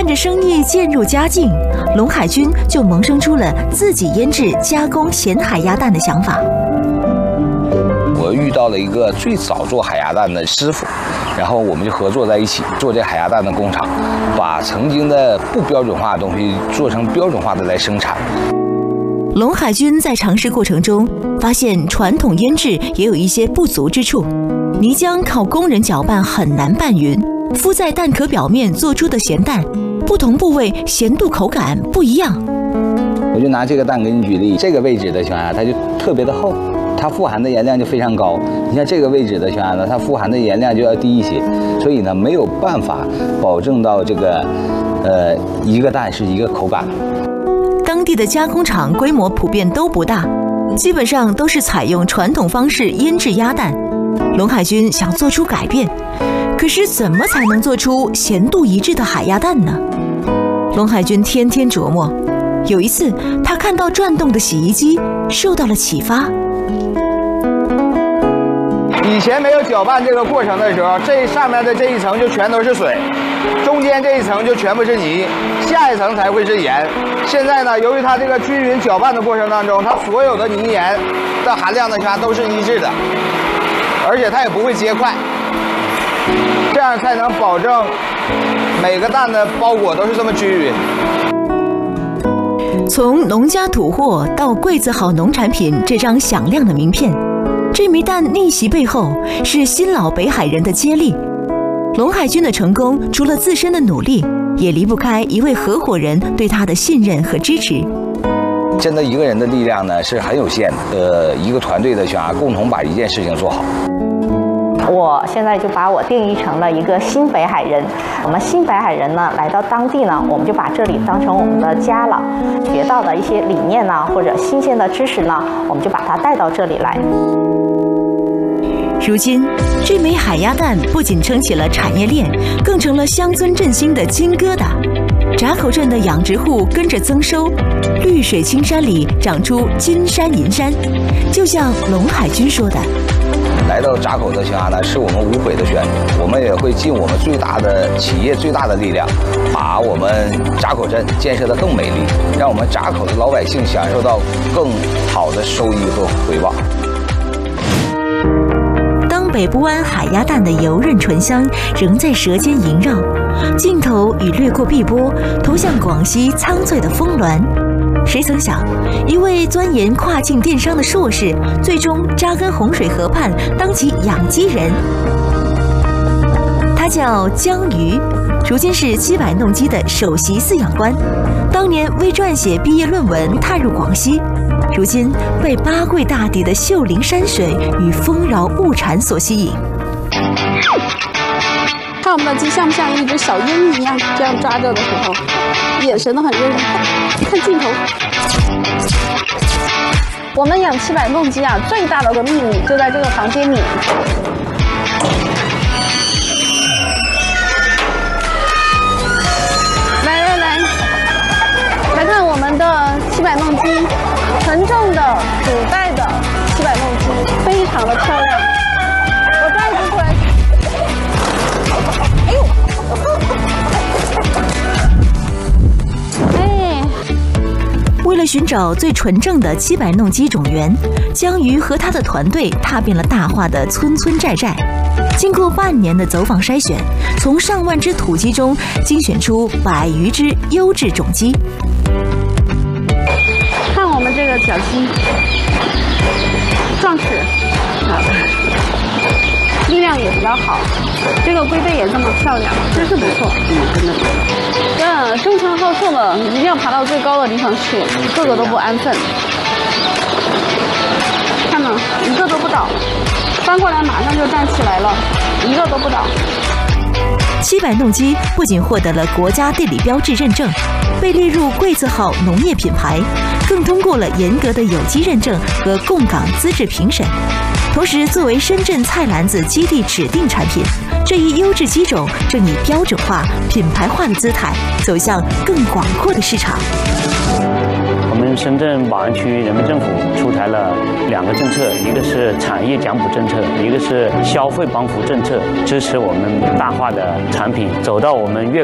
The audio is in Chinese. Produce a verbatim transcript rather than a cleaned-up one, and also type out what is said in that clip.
看着生意渐入佳境，龙海军就萌生出了自己腌制加工咸海鸭蛋的想法。 我遇到了一个最早做海鸭蛋的师傅，然后我们就合作在一起做这海鸭蛋的工厂，把曾经的不标准化的东西做成标准化的来生产。 龙海军在尝试过程中发现，传统腌制也有一些不足之处。泥浆靠工人搅拌很难拌匀，敷在蛋壳表面做出的咸蛋，不同部位咸度口感不一样。 我就拿这个蛋给你举例，这个位置的情况下，它就特别的厚，它富含的盐量就非常高。你像这个位置的情况下呢，它富含的盐量就要低一些，所以呢没有办法保证到这个，呃，一个蛋是一个口感。 当地的加工厂规模普遍都不大，基本上都是采用传统方式腌制鸭蛋。龙海军想做出改变，可是怎么才能做出咸度一致的海鸭蛋呢？龙海军天天琢磨。有一次，他看到转动的洗衣机，受到了启发。 以前没有搅拌这个过程的时候，这上面的这一层就全都是水，中间这一层就全部是泥，下一层才会是盐。现在呢，由于它这个均匀搅拌的过程当中，它所有的泥盐的含量呢，它都是一致的，而且它也不会结块，这样才能保证每个蛋的包裹都是这么均匀。 从农家土货到贵子好农产品这张响亮的名片，这枚蛋逆袭背后是新老北海人的接力。龙海军的成功，除了自身的努力，也离不开一位合伙人对他的信任和支持。 真的一个人的力量呢是很有限的，呃，一个团队的想共同把一件事情做好。 我现在就把我定义成了一个新北海人。我们新北海人呢，来到当地呢，我们就把这里当成我们的家了。学到的一些理念呢，或者新鲜的知识呢，我们就把它带到这里来。 如今，这枚海鸭蛋不仅撑起了产业链，更成了乡村振兴的金疙瘩。闸口镇的养殖户跟着增收，绿水青山里长出金山银山，就像龙海军说的。 来到闸口的情况呢，是我们无悔的选择。我们也会尽我们最大的企业最大的力量，把我们闸口镇建设得更美丽，让我们闸口的老百姓享受到更好的收益和回报。 当北部湾海鸭蛋的油润醇香仍在舌尖萦绕，镜头已掠过碧波，投向广西苍翠的峰峦。谁曾想，一位钻研跨境电商的硕士，最终扎根洪水河畔，当起养鸡人。他叫江瑜，如今是七百弄鸡的首席饲养官。当年为撰写毕业论文踏入广西，如今被八桂大地的秀林山水与丰饶物产所吸引。 看我们的鸡像不像一只小鹰一样，这样抓着的时候，眼神都很认真。看，看镜头。我们养七百弄鸡啊，最大的个秘密就在这个房间里。来来来，来看我们的七百弄鸡，纯正的古代的七百弄鸡，非常的漂亮。我抓一只过来。哎呦！哎， 为了寻找最纯正的七百弄鸡种源，江瑜和他的团队踏遍了大化的村村寨寨。经过半年的走访筛选，从上万只土鸡中精选出百余只优质种鸡。 看我们这个小鸡，壮齿，啊，力量也比较好，这个龟背也这么漂亮，真是不错。嗯，真的不错。这争强好胜的，一定要爬到最高的地方去，个个都不安分。看嘛，一个都不倒，翻过来马上就站起来了，一个都不倒。 七百弄鸡不仅获得了国家地理标志认证，被列入贵字号农业品牌，更通过了严格的有机认证和供港资质评审。同时，作为深圳菜篮子基地指定产品，这一优质鸡种正以标准化、品牌化的姿态走向更广阔的市场。 我们深圳宝安区人民政府出台了两个政策，一个是产业奖补政策，一个是消费帮扶政策，支持我们大化的产品走到我们粤